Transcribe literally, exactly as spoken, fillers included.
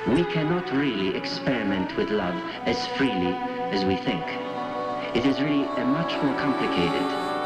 We cannot really experiment with love as freely as we think. It is really a much more complicated